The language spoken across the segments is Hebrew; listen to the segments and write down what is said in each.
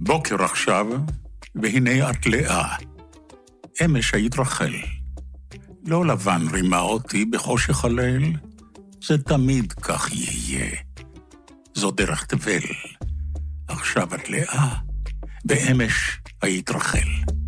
בוקר עכשיו, והנה את לאה. אמש היית רחל. לא לבן רימה אותי בחושך הליל, זה תמיד כך יהיה. זו דרך תבל. עכשיו את לאה, ואמש היית רחל.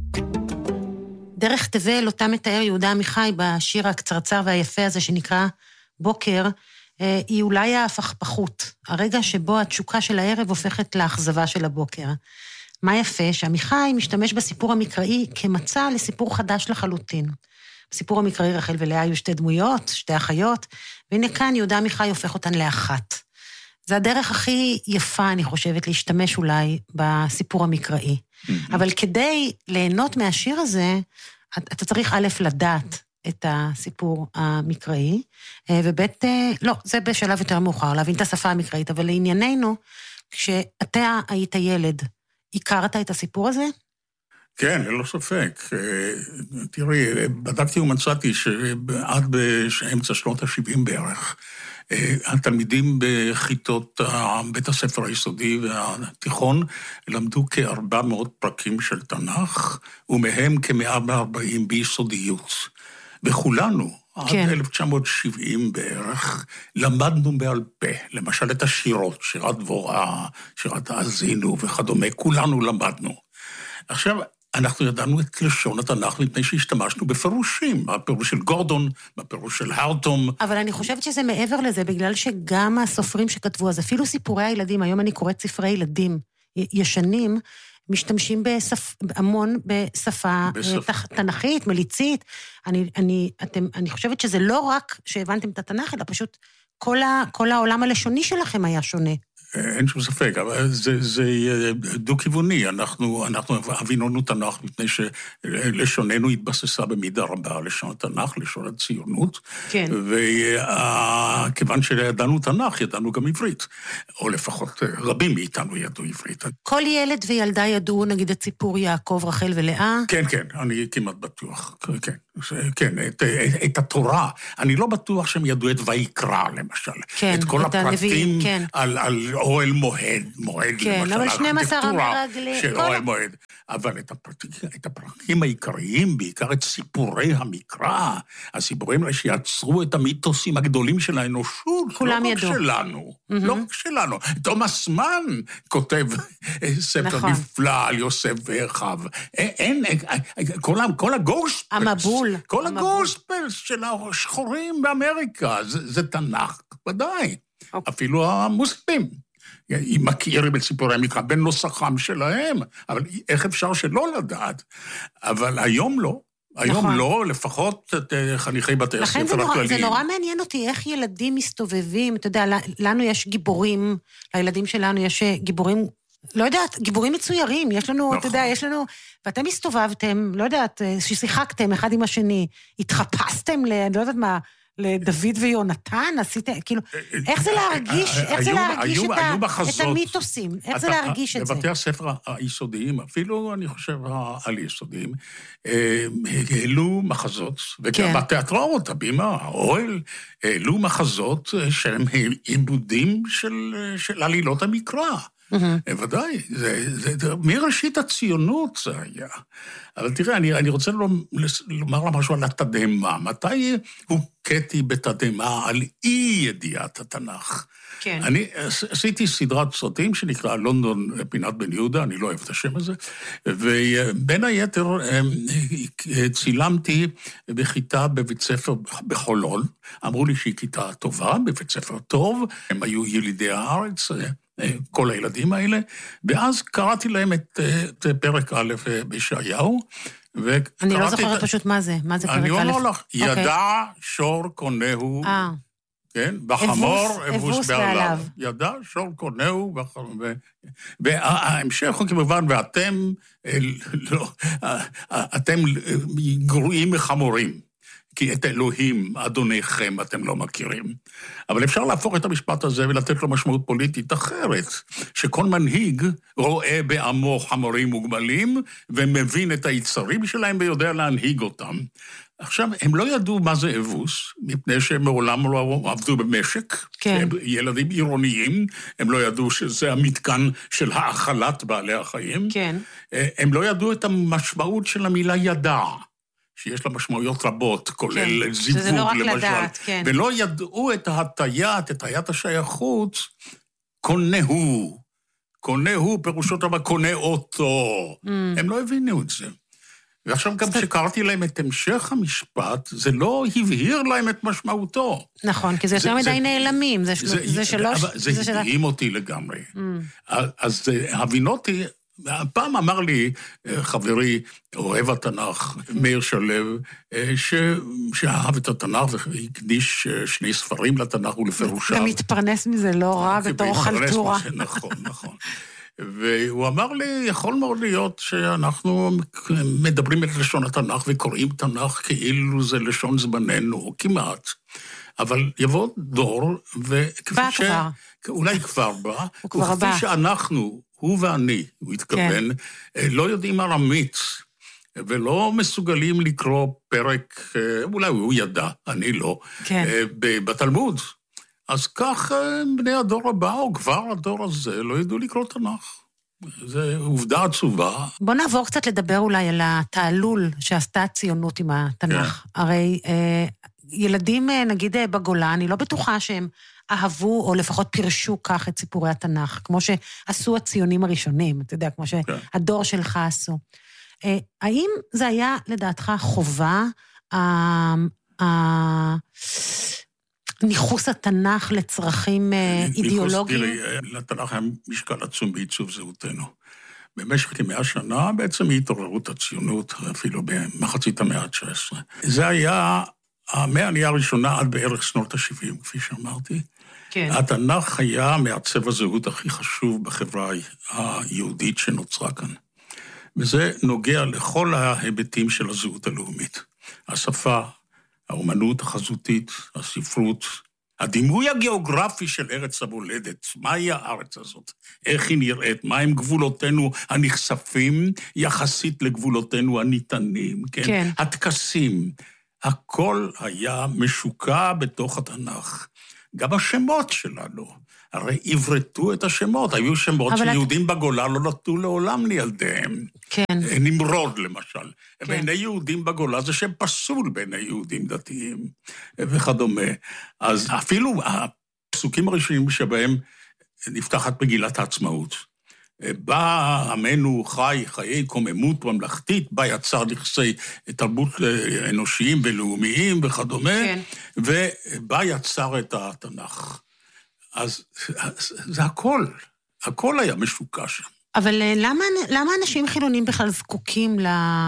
דרך תבל, אותה מתאר יהודה עמיחי בשיר הקצרצר והיפה הזה שנקרא בוקר, היא אולי ההפכפכות, הרגע שבו התשוקה של הערב הופכת לאכזבה של הבוקר. מה יפה? שעמיחי משתמש בסיפור המקראי כמצע לסיפור חדש לחלוטין. בסיפור המקראי רחל ולאה היו שתי דמויות, שתי אחיות, והנה כאן יהודה עמיחי הופך אותן לאחת. זה הדרך הכי יפה, אני חושבת, להשתמש אולי בסיפור המקראי. אבל כדי ליהנות מהשיר הזה, אתה צריך א' לדעת את הסיפור המקראי, ובית, לא, זה בשלב יותר מאוחר, להבין את השפה המקראית, אבל לענייננו, כשאתה היית ילד, הכרת את הסיפור הזה? כן, ללא ספק. תראי, בדקתי ומצאתי שעד באמצע שנות ה-70 בערך, התלמידים בכיתות בית הספר היסודי והתיכון למדו כ-400 פרקים של תנ"ך, ומהם כ-140 ביסודיות. וכולנו, כן. עד 1970 בערך, למדנו בעל פה, למשל את השירות, שירת דבורה, שירת האזינו וכדומה, כולנו למדנו. עכשיו, אנחנו ידענו את לשון התנ"ך מפני שהשתמשנו בפירושים, בפירוש של גורדון, בפירוש של הרטום. אבל אני חושבת שזה מעבר לזה, בגלל שגם הסופרים שכתבו, אז אפילו סיפורי הילדים, היום אני קוראת ספרי ילדים ישנים, משתמשים המון בשפה תנ"כית, מליצית. אני חושבת שזה לא רק שהבנתם את התנ"ך, אלא פשוט כל העולם הלשוני שלכם היה שונה. אין שום ספק, אבל זה דו-כיווני. אנחנו הבינונו תנ"ך מפני שלשוננו התבססה במידה רבה לשון התנ"ך, לשון הציונות. כן. וכיוון שידענו תנ"ך, ידענו גם עברית. או לפחות רבים מאיתנו ידעו עברית. כל ילד וילדה ידעו, נגיד, את סיפור יעקב, רחל ולאה? כן, כן, אני כמעט בטוח. כן. כן, את התורה. אני לא בטוח שהם ידעו את ויקרא, למשל. כן, את כל הפרטים כן. על אוהל מועד, כן, למשל, אבל 12 המרגלים. של אוהל מועד. אבל את הפרקים העיקריים, בעיקר את סיפורי המקרא, הסיפורים האלה שיצרו את המיתוסים הגדולים של האנושות, כולם לא ידעו. רק שלנו, לא רק שלנו. תומאס מן כותב ספר נפלא על יוסף ואחיו. אין, כל הגוספלס. המבול. כל הגוספלס של השחורים באמריקה, זה תנ"ך, ודאי. אפילו המוסלמים. מכירים את סיפורי המקרא בין נוסחם שלהם, אבל איך אפשר שלא לדעת? אבל היום לא. היום לא, לפחות את חניכי בתי הספר הכלליים. לכן זה נורא מעניין אותי איך ילדים מסתובבים, אתה יודע, לנו יש גיבורים, לילדים שלנו יש גיבורים, לא יודעת, גיבורים מצוירים, יש לנו, אתה יודע, יש לנו, ואתם הסתובבתם, לא יודעת, ששיחקתם אחד עם השני, התחפשתם לא יודעת מה, לדוד ויונתן, עשיתם, כאילו, איך זה להרגיש, את המיתוסים, איך זה להרגיש את זה? בבתי הספר היסודיים, אפילו אני חושב העל-יסודיים, העלו מחזות, וגם בתיאטראות, הבימה, האוהל, העלו מחזות שהם עיבודים של עלילות המקרא. ודאי, מראשית הציונות זה היה. אבל תראה, אני רוצה לומר לה משהו על התדהמה. מתי הוכיתי בתדהמה על אי ידיעת התנ"ך? כן. אני עשיתי סדרת סרטים שנקרא לונדון פינת בן יהודה, אני לא אוהב את השם הזה, ובין היתר צילמתי בכיתה בבית ספר בחולון, אמרו לי שהיא כיתה טובה, בבית ספר טוב, הם היו ילידי הארץ, כל הילדים האלה, ואז קראתי להם את פרק א' בישעיהו, אני לא זוכרת פשוט מה זה פרק א'. אני אומר לך, ידע שור קונהו, כן, בחמור אבוס בעליו. ידע שור קונהו, וההמשך הוא כמובן, ואתם גרועים מחמורים. כי את אלוהים, אדוניכם, אתם לא מכירים. אבל אפשר להפוך את המשפט הזה ולתת לו משמעות פוליטית אחרת, שכל מנהיג רואה בעמו חמורים וגמלים, ומבין את היצרים שלהם ויודע להנהיג אותם. עכשיו, הם לא ידעו מה זה אבוס, מפני שהם מעולם לא עבדו במשק, כן. הם ילדים עירוניים, הם לא ידעו שזה המתקן של האכלת בעלי החיים. כן. הם לא ידעו את המשמעות של המילה ידע, שיש לה משמעויות רבות, כולל כן. זיווג שזה לא רק למשל. לדעת, כן. ולא ידעו את הטיית השייכות, קונהו. קונהו פירושו דבר, קונה אותו. הם לא הבינו את זה. ועכשיו גם כשקראתי להם את המשך המשפט, זה לא הבהיר להם את משמעותו. נכון, כי זה יותר מדי נעלמים, זה שלוש... זה הדהים אותי לגמרי. אז הבינותי, פעם אמר לי חברי, אוהב התנ"ך, מאיר שלו, שאהב את התנ"ך והקדיש 2 ספרים לתנ"ך ולפירושיו. גם מתפרנס מזה לא רע בתור חלטורה. נכון, נכון. והוא אמר לי, יכול מאוד להיות שאנחנו מדברים את לשון התנ"ך וקוראים תנ"ך כאילו זה לשון זמננו, כמעט. אבל יבוא דור, אולי כבר בא, וכפי שאנחנו, הוא ואני, הוא התכוון, לא יודעים ארמית, ולא מסוגלים לקרוא פרק, אולי הוא ידע, אני לא, בתלמוד. אז כך בני הדור הבא, או כבר הדור הזה, לא ידעו לקרוא תנ"ך. זו עובדה עצובה. בוא נעבור קצת לדבר אולי על התעלול שעשתה הציונות עם התנ"ך. כן. הרי ילדים, נגיד בגולה, אני לא בטוחה שהם אהבו, או לפחות פירשו כך את סיפורי התנ"ך, כמו שעשו הציונים הראשונים, אתה יודע, כמו שהדור שלך עשו. האם זה היה לדעתך חובה, ניחוס התנ"ך לצרכים אידיאולוגיים? תראי, לתנ"ך היה משקל עצום בעיצוב זהותנו. במשך כ100 שנה, בעצם התעוררות הציונות, אפילו במחצית המאה ה-19. זה היה מהעלייה הראשונה עד בערך שנות ה-70, כפי שאמרתי. כן. התנ"ך היה מעצב הזהות הכי חשוב בחברה היהודית שנוצרה כאן. וזה נוגע לכל ההיבטים של הזהות הלאומית. השפה, האומנות החזותית, הספרות, הדימוי הגיאוגרפי של ארץ המולדת, מהי הארץ הזאת, איך היא נראית, מהם גבולותינו הנחשפים יחסית לגבולותינו הניתנים, כן? כן. הטקסים, הכל היה משוקע בתוך התנ"ך. גם השמות שלנו, הרי עברתו את השמות, היו שמות שיהודים בגולה לא נתנו לעולם לילדיהם. כן. נמרוד למשל. כן. בעיני יהודים בגולה זה שם פסול בעיני יהודים דתיים וכדומה. אז אפילו הפסוקים הראשונים שבהם נפתחת מגילת העצמאות. בא עמנו חי, חיי קוממות ממלכתית, בה יצר נכסי תרבות אנושיים ולאומיים וכדומה, כן. ובה יצר את התנ"ך. אז זה הכל היה משוקע שם. אבל למה אנשים חילונים בכלל זקוקים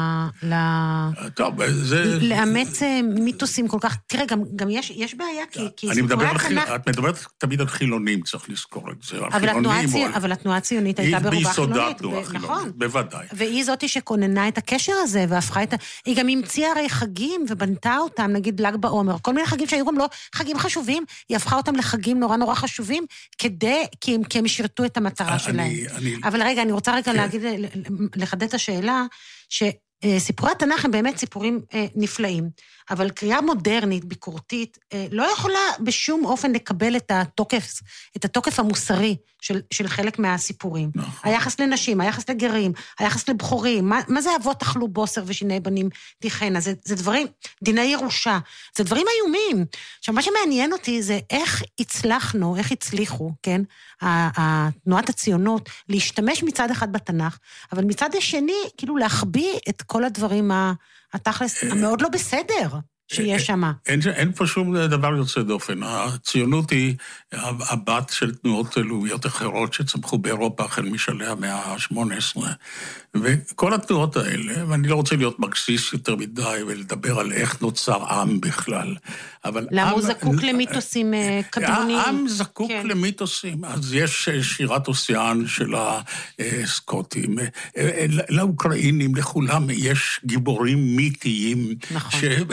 טוב, זה... לאמץ מיתוסים כל כך... תראה, גם יש בעיה, כי... את מדברת תמיד על חילונים, צריך לזכור את זה. אבל התנועה הציונית הייתה ברובה חילונית. נכון. בוודאי. והיא זאתי שכוננה את הקשר הזה, והפכה את... היא גם המציאה הרי חגים, ובנתה אותם, נגיד ל"ג בעומר, כל מיני חגים שהיו גם לא חגים חשובים, היא הפכה אותם לחגים נורא נורא חשובים, כי הם שירתו את המטרה שלהם. אבל רגע, אני רוצה רגע לחדד את השאלה, שסיפורי התנ"ך הם באמת סיפורים נפלאים, אבל קריאה מודרנית, ביקורתית, לא יכולה בשום אופן לקבל את התוקף המוסרי של חלק מהסיפורים. היחס לנשים, היחס לגרים, היחס לבחורים, מה זה אבות אכלו בוסר ושיני בנים תיכנה? זה דברים, דיני ירושה, זה דברים איומים. עכשיו, מה שמעניין אותי זה איך הצליחו, כן, תנועת הציונות, להשתמש מצד אחד בתנ"ך, אבל מצד השני, כאילו להחביא את כל הדברים התכלס המאוד לא בסדר שיש שם. אין פה שום דבר יוצא דופן. הציונות היא הבת של תנועות לאומיות אחרות שצמחו באירופה החל משלהי המאה ה-18. וכל התנועות האלה, ואני לא רוצה להיות מרקסיסט יותר מדי ולדבר על איך נוצר עם בכלל. למה הוא זקוק למיתוסים קדמוניים? העם זקוק למיתוסים. אז יש שירת אוסיאן של הסקוטים, לאוקראינים, לכולם יש גיבורים מיתיים,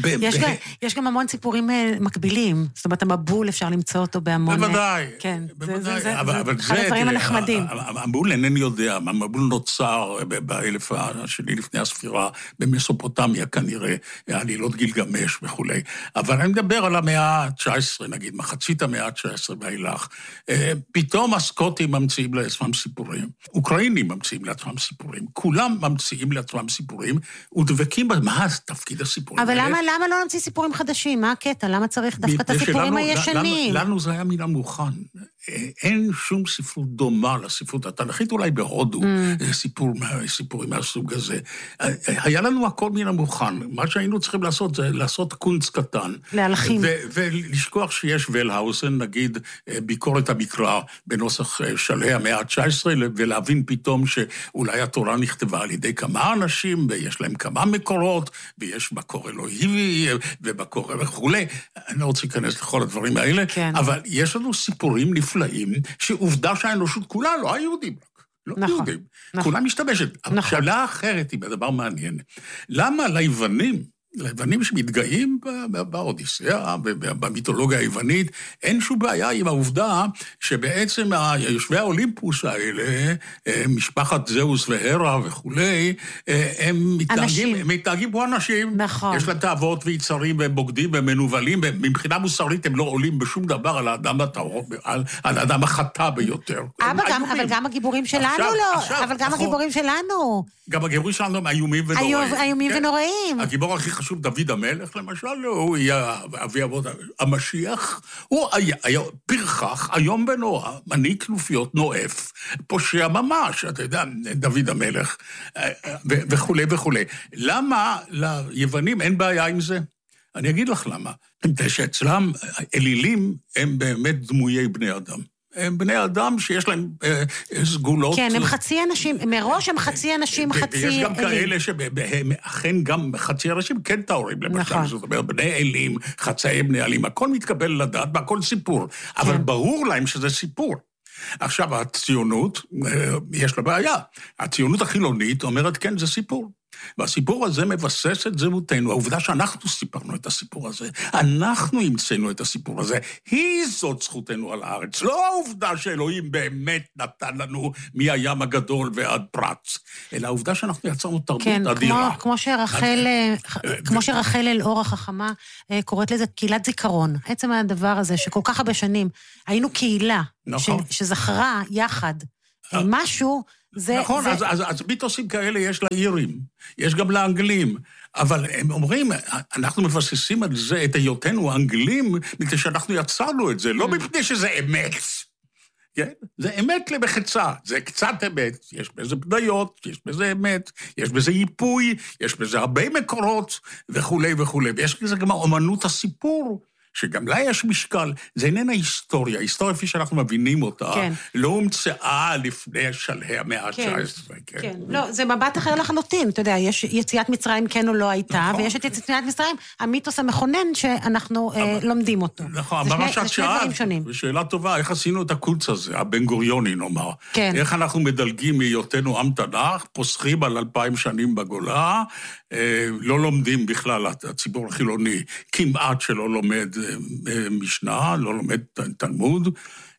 יש גם המון סיפורים מקבילים, זאת אומרת, המבול אפשר למצוא אותו בהמון... בוודאי. כן, זה אחד הדברים הנחמדים. המבול אינני יודע, המבול נוצר באלף השני לפני הספירה, במסופוטמיה כנראה, עלילות גילגמש וכו'. אבל אני מדבר על המאה ה-19, נגיד, מחצית המאה ה-19 בהילך. פתאום הסקוטים ממציאים לעצמם סיפורים, אוקראינים ממציאים לעצמם סיפורים, כולם ממציאים לעצמם סיפורים, ודבקים מה תפקיד הסיפורים. אבל למה לא נמציא סיפורים חדשים? מה הקטע? למה צריך דווקא את הסיפורים הישנים? לנו זה היה מן המוכן. אין שום ספרות דומה לספרות התנ"כית, אולי בהודו, סיפורים מהסוג הזה. היה לנו הכל מן המוכן. מה שהיינו צריכים לעשות זה לעשות קונץ קטן. להלחים. ולשכוח שיש ולהאוזן, נגיד, ביקורת המקרא בנוסח שלהי המאה ה-19, ולהבין פתאום שאולי התורה נכתבה על ידי כמה אנשים, ויש להם כמה מקורות, ויש מקור אלוהי, ובקור וכו'. אני לא רוצה להיכנס לכל הדברים האלה, כן. אבל יש לנו סיפורים נפלאים, שעובדה שהאנושות כולה לא היהודים. לא נכון, יהודים. נכון. כולה משתמשת. נכון. שאלה אחרת היא בדבר מעניין. למה ליוונים שמתגאים באודיסאה, במיתולוגיה היוונית, אין שום בעיה עם העובדה שבעצם יושבי האולימפוס האלה, משפחת זהוס והרה וכולי, הם מתנהגים כמו אנשים. נכון. יש להם תאוות ויצרים והם בוגדים והם מנובלים, מבחינה מוסרית הם לא עולים בשום דבר על האדם הטהור, על האדם החטא ביותר. אבל גם הגיבורים שלנו לא, אבל גם הגיבורים שלנו. גם הגיבורים שלנו הם איומים ונוראים. איומים ונוראים. הגיבור הכי חשוב, דוד המלך, למשל, הוא היה אבי אבות המשיח, הוא היה פרחח, איום ונורא, מנהיג כנופיות נואף, פושע ממש, אתה יודע, דוד המלך, וכו' וכו'. למה ליוונים אין בעיה עם זה? אני אגיד לך למה. שאצלם אלילים הם באמת דמויי בני אדם. הם בני אדם שיש להם סגולות. כן, הם חצי אנשים, מראש הם חצי אנשים, חצי אלים. ויש גם כאלה שהם אכן גם חצי אנשים כן טהורים, למשל. נכון. זאת אומרת, בני אלים, חצאי בני אלים, הכל מתקבל לדעת, והכל סיפור. אבל ברור להם שזה סיפור. עכשיו, הציונות, יש לה בעיה. הציונות החילונית אומרת, כן, זה סיפור. והסיפור הזה מבסס את זהותנו, העובדה שאנחנו סיפרנו את הסיפור הזה, אנחנו המצאנו את הסיפור הזה, היא זאת זכותנו על הארץ, לא העובדה שאלוהים באמת נתן לנו מהים הגדול ועד פרץ, אלא העובדה שאנחנו יצרנו תרבות אדירה. כמו שרחל אלאור החכמה קוראת לזה קהילת זיכרון, עצם הדבר הזה שכל כך הרבה שנים היינו קהילה, שזכרה יחד משהו, נכון, אז מיתוסים כאלה יש לאירים, יש גם לאנגלים, אבל הם אומרים, אנחנו מבססים על זה את היותנו האנגלים, מפני שאנחנו יצרנו את זה, לא מפני שזה אמת. כן? זה אמת למחצה, זה קצת אמת, יש בזה בדיות, יש בזה אמת, יש בזה ייפוי, יש בזה הרבה מקורות, וכו' וכו'. ויש בזה גם אומנות הסיפור, שגם לה יש משקל, זה איננה היסטוריה, היסטוריה כפי שאנחנו מבינים אותה, כן. לא הומצאה לפני שלהי המאה ה-19. כן, כן. לא, זה מבט אחר לחלוטין, אתה יודע, יש יציאת מצרים כן או לא הייתה, ויש את יציאת מצרים, המיתוס המכונן שאנחנו לומדים אותו. נכון, אבל מה שאת שאלת, ושאלה טובה, איך עשינו את הקולץ הזה, הבן גוריוני נאמר, כן. איך אנחנו מדלגים מהיותנו עם תנ"ך, פוסחים על 2000 שנים בגולה, לא לומדים בכלל, הציבור החילוני כמעט שלא לומד משנה, לא לומד תלמוד,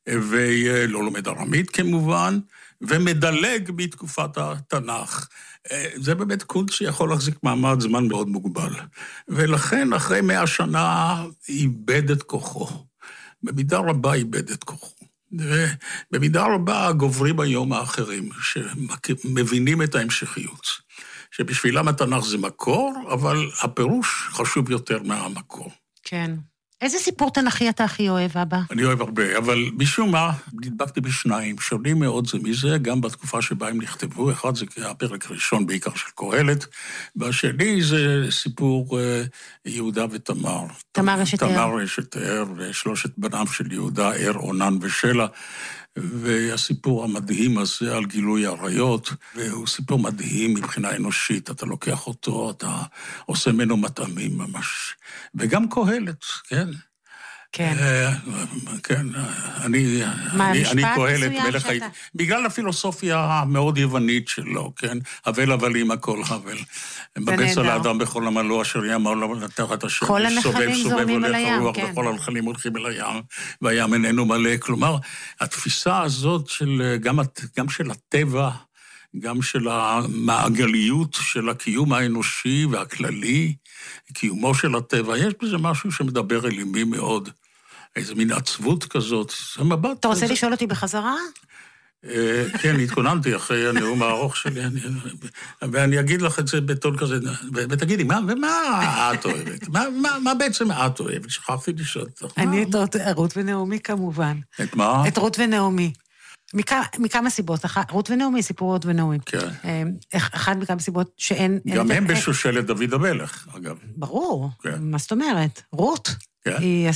ולא לומד ארמית כמובן, ומדלג בתקופת התנ"ך. זה באמת קונץ שיכול להחזיק מעמד זמן מאוד מוגבל. ולכן אחרי 100 שנה איבד את כוחו. במידה רבה איבד את כוחו. ובמידה רבה גוברים היום האחרים, שמבינים את ההמשכיות. שבשבילם התנ"ך זה מקור, אבל הפירוש חשוב יותר מהמקור. כן. איזה סיפור תנ"כי אתה הכי אוהב, אבא? אני אוהב הרבה, אבל משום מה, נדבקתי בשניים, שונים מאוד זה מזה, גם בתקופה שבה הם נכתבו, אחד זה הפרק הראשון בעיקר של קהלת, והשני זה סיפור יהודה ותמר. תמר אשת ער. תמר אשת ער, ושלושת בניו של יהודה, ער, עונן ושלה, והסיפור המדהים הזה על גילוי עריות, והוא סיפור מדהים מבחינה אנושית, אתה לוקח אותו, אתה עושה ממנו מטעמים ממש. וגם קהלת, כן? כן. כן, אני קהלת מלך הייתי, בגלל הפילוסופיה המאוד יוונית שלו, כן? הבל הבלים הכל הבל. מבץ על האדם בכל עמלו, אשר ים העולם תחת השמש, כל הנחלים זורמים אל הים, כן. וכל הנחלים הולכים אל הים, והים איננו מלא. כלומר, התפיסה הזאת גם של הטבע, גם של המעגליות של הקיום האנושי והכללי, קיומו של הטבע, יש בזה משהו שמדבר אל ליבי מאוד. איזו מין עצבות כזאת, זה מבט. אתה רוצה לשאול אותי בחזרה? כן, התכוננתי אחרי הנאום הארוך שלי, ואני אגיד לך את זה בטון כזה, ותגידי, ומה את אוהבת? מה בעצם את אוהבת? שכחתי לשאול אותך. אני את רות ונעמי כמובן. את מה? את רות ונעמי. מכמה סיבות, רות ונעמי, סיפור רות ונעמי. כן. אחד מכמה סיבות שאין... גם הם בשושלת דוד המלך, אגב. ברור, מה זאת אומרת? רות. היא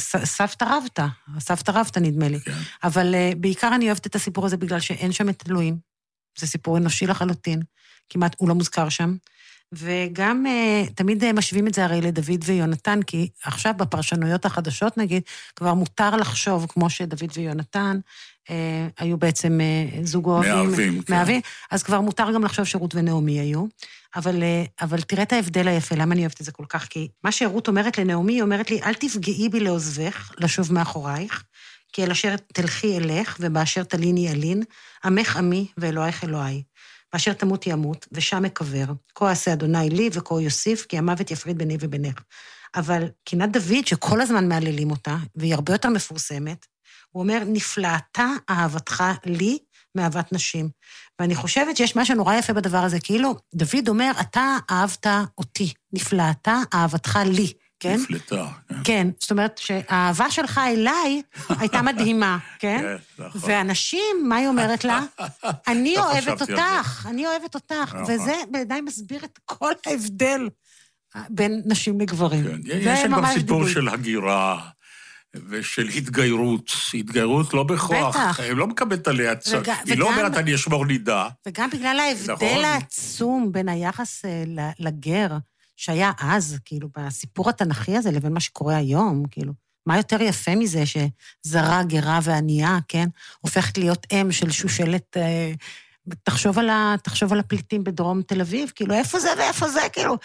סבתא רבתא נדמה לי. אבל בעיקר אני אוהבת את הסיפור הזה בגלל שאין שם את אלוהים. זה סיפור אנושי לחלוטין. כמעט הוא לא מוזכר שם. וגם תמיד משווים את זה הרי לדוד ויונתן, כי עכשיו בפרשנויות החדשות נגיד, כבר מותר לחשוב כמו שדוד ויונתן היו בעצם זוג אוהבים. מאהבים. אז כבר מותר גם לחשוב שרות ונעמי היו. אבל תראה את ההבדל היפה, למה אני אוהבת את זה כל כך? כי מה שרות אומרת לנעמי, היא אומרת לי, אל תפגעי בי לעוזבך, לשוב מאחורייך, כי אל אשר תלכי אלך, ובאשר תליני אלין, עמך עמי ואלוהיך אלוהי. באשר תמות ימות, ושם אקבר. כה עשה אדוני לי, וכה יוסיף, כי המוות יפריד ביני ובינך. אבל קינת דוד, שכל הזמן מעללים אותה, והיא הרבה יותר מפורסמת, הוא אומר, נפלאתה אהבתך לי, מאהבת נשים. ואני חושבת שיש משהו נורא יפה בדבר הזה, כאילו, דוד אומר, אתה אהבת אותי, נפלאתה אהבתך לי, כן? נפלאתה. כן, זאת אומרת שהאהבה שלך אליי הייתה מדהימה, כן? ואנשים, מה היא אומרת לה? אני אוהבת אותך, וזה בעיניי מסביר את כל ההבדל בין נשים לגברים. יש גם סיפור של הגירה, ושל התגיירות לא בכוח, היא לא מקבלת עליה צד, היא לא אומרת אני אשמור נידה. וגם בגלל ההבדל העצום בין היחס לגר, שהיה אז, כאילו, בסיפור התנ"כי הזה, לבין מה שקורה היום, כאילו, מה יותר יפה מזה שזרה, גרה וענייה, כן, הופכת להיות אם של שושלת, תחשוב על הפליטים בדרום תל אביב, כאילו, איפה זה ואיפה זה, כאילו,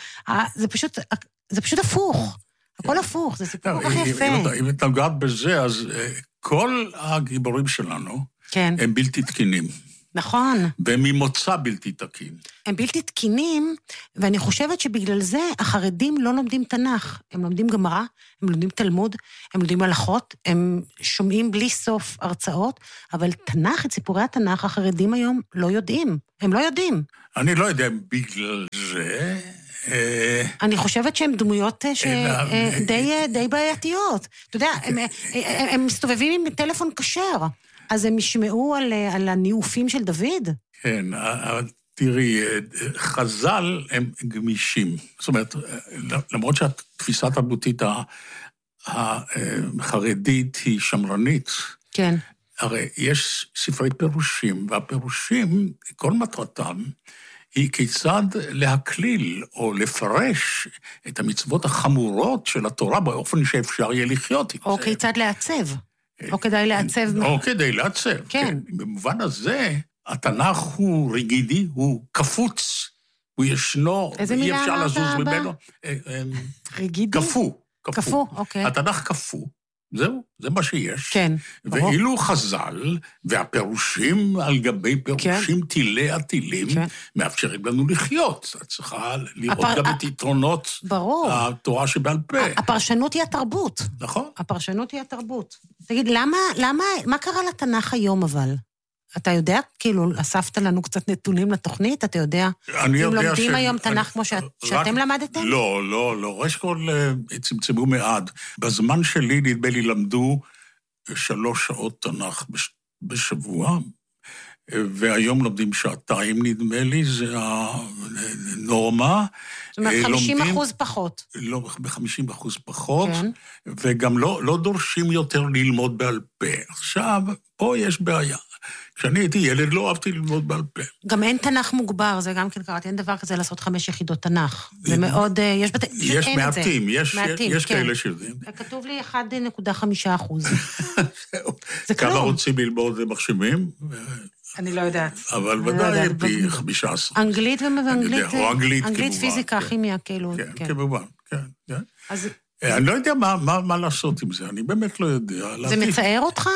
זה פשוט הפוך. הכל הפוך, זה סיפור כל כך יפה. אם את נוגעת בזה, אז כל הגיבורים שלנו הם בלתי תקינים. נכון. וממוצא בלתי תקין. הם בלתי תקינים, ואני חושבת שבגלל זה החרדים לא לומדים תנ"ך. הם לומדים גמרא, הם לומדים תלמוד, הם לומדים הלכות, הם שומעים בלי סוף הרצאות, אבל תנ"ך, את סיפורי התנ"ך, החרדים היום לא יודעים. הם לא יודעים. אני לא יודע בגלל זה... אני חושבת שהן דמויות די בעייתיות. אתה יודע, הם מסתובבים עם טלפון כשר, אז הם ישמעו על הניאופים של דוד? כן, תראי, חז"ל הם גמישים. זאת אומרת, למרות שהתפיסה התרבותית החרדית היא שמרנית, כן. הרי יש ספרי פירושים, והפירושים, כל מטרתם, היא כיצד להכליל או לפרש את המצוות החמורות של התורה באופן שאפשר יהיה לחיות עם זה. או כיצד לעצב. או כדאי לעצב. או כדי לעצב, כן. במובן הזה, התנ"ך הוא ריגידי, הוא קפוץ, הוא ישנו, אי אפשר לזוז ממנו. ריגידי? קפוא, אוקיי. התנ"ך קפוא. זהו, זה מה שיש. כן, ברור. ואילו חז"ל, והפירושים על גבי פירושים, תילי עטילים, מאפשרים לנו לחיות. את צריכה לראות גם את יתרונות התורה שבעל פה. הפרשנות היא התרבות. נכון. הפרשנות היא התרבות. תגיד, מה קרה לתנ"ך היום אבל? אתה יודע, כאילו, אספת לנו קצת נתונים לתוכנית, אתה יודע, אם לומדים היום תנ"ך כמו שאתם למדתם? לא, ראש כל צמצמו מעט. בזמן שלי, נדמה לי, למדו 3 שעות תנ"ך בשבוע, והיום לומדים 2 נדמה לי, זה הנורמה. זאת אומרת, 50% פחות. לא, ב-50% פחות, וגם לא דורשים יותר ללמוד בעל פה. עכשיו, פה יש בעיה. כשאני הייתי ילד לא אהבתי ללמוד בעל פה. גם אין תנ"ך מוגבר, זה גם כן קראתי, אין דבר כזה לעשות 5 יחידות תנ"ך. זה מאוד, יש מעטים, יש כאלה שיודעים. כתוב לי 1.5%. כמה רוצים ללמוד מחשבים? אני לא יודעת. אבל ודאי פי 15. אנגלית ואנגלית. או אנגלית, כמובן. אנגלית, פיזיקה, כימיה, כאילו. כן, כמובן, כן. אני לא יודע מה לעשות עם זה, אני באמת לא יודע. זה מצער אותך?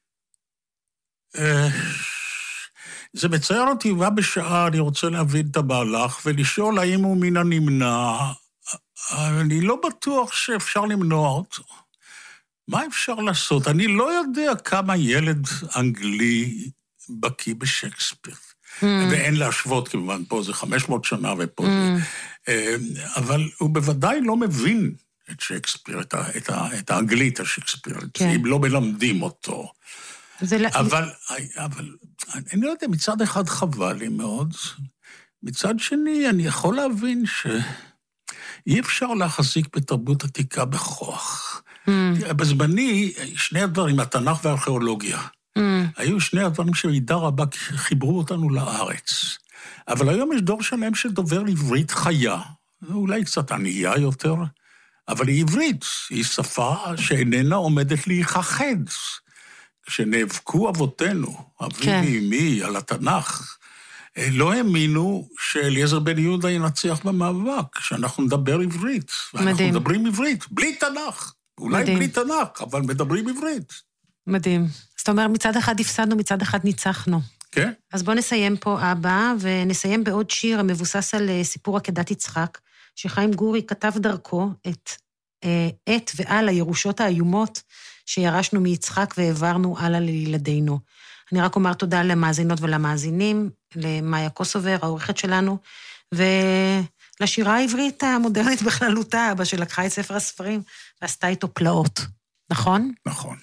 זה מצער אותי, ובשעה אני רוצה להבין את המהלך, ולשאול האם הוא מן הנמנע. אני לא בטוח שאפשר למנוע אותו. מה אפשר לעשות? אני לא יודע כמה ילד אנגלי בקיא בשייקספיר. ואין להשוות, כמובן, פה זה 500 שנה ופה זה. אבל הוא בוודאי לא מבין את שייקספיר, את האנגלית השייקספירית, אם לא מלמדים אותו. אבל אני לא יודע, מצד אחד חבל לי מאוד, מצד שני אני יכול להבין שאי אפשר להחזיק בתרבות עתיקה בכוח. בזמני, שני הדברים, התנ"ך והארכיאולוגיה, היו שני הדברים שמידה רבה חיברו אותנו לארץ. אבל היום יש דור שלם שדובר עברית חיה, אולי קצת ענייה יותר, אבל היא עברית, היא שפה שאיננה עומדת להיכחד. כשנאבקו אבותינו, אבי ואמי, על התנ"ך, לא האמינו שאליעזר בן יהודה ינצח במאבק, שאנחנו נדבר עברית. ואנחנו מדברים עברית, בלי תנ"ך. אולי בלי תנ"ך, אבל מדברים עברית. מדהים. זאת אומרת, מצד אחד הפסדנו, מצד אחד ניצחנו. כן. אז בואו נסיים פה אבא, ונסיים בעוד שיר המבוסס על סיפור עקדת יצחק, שחיים גורי כתב דרכו את ועל הירושות האיומות שירשנו מיצחק והעברנו הלאה לילדינו. אני רק אומר תודה למאזינות ולמאזינים, למאיה קוסובר, העורכת שלנו, ולשירה העברית המודרנית בכללותה, אבא שלקחה את ספר הספרים ועשתה איתו פלאות. נכון? נכון.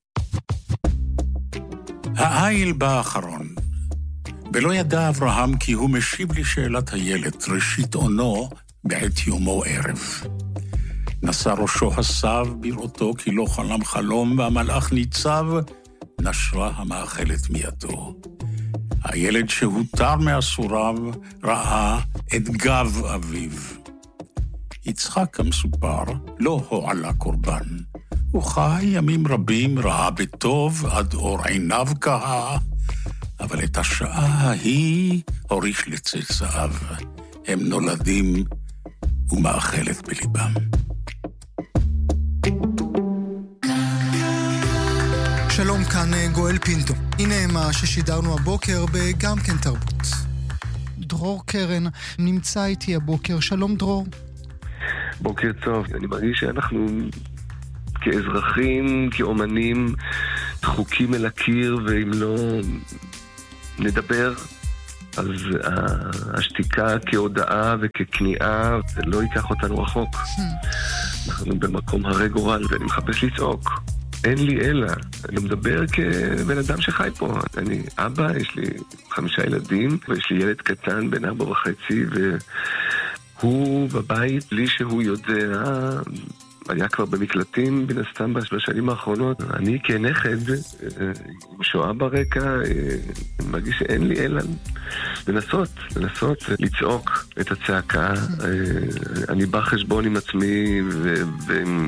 העיל בא האחרון, ולא ידע אברהם כי הוא משיב לשאלת הילד, ראשית עונו בעת יומו ערב. נשא ראשו הסב בראותו כי לא חלם חלום, והמלאך ניצב, נשרה המאכלת מידו. הילד שהותר מאסוריו ראה את גב אביו. יצחק המסופר לא הועלה קורבן, הוא חי ימים רבים, ראה בטוב עד אור עיניו קהה, אבל את השעה ההיא הוריש לצאצאיו, הם נולדים ומאכלת בליבם. שלום, כאן גואל פינטו. הנה מה ששידרנו הבוקר בגם כן תרבות. דרור קרן נמצא איתי הבוקר. שלום דרור. בוקר טוב. אני מרגיש שאנחנו כאזרחים, כאומנים, דחוקים אל הקיר, ואם לא נדבר, אז השתיקה כהודעה וככניעה, זה לא ייקח אותנו רחוק. אנחנו במקום הרי גורל, ואני מחפש לצעוק. אין לי אלא, אני מדבר כבן אדם שחי פה. אני אבא, יש לי 5 ילדים, ויש לי ילד קטן בן 4.5, והוא בבית, בלי שהוא יודע, היה כבר במקלטים בין הסתם בשנים האחרונות. אני כנכד, עם שואה ברקע, מרגיש שאין לי אלא לנסות לצעוק את הצעקה. אני בא חשבון עם עצמי ועם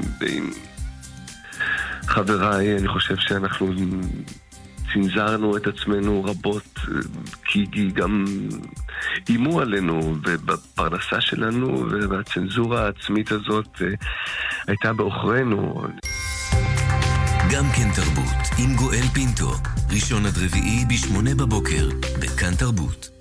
חבריי, אני חושב שאנחנו צנזרנו את עצמנו רבות, כי גם אימו עלינו ובפרנסה שלנו, והצנזורה העצמית הזאת הייתה באוכרנו. גם כן תרבות עם גואל פינטו, ראשון עד רביעי ב8 בבוקר, בכאן תרבות.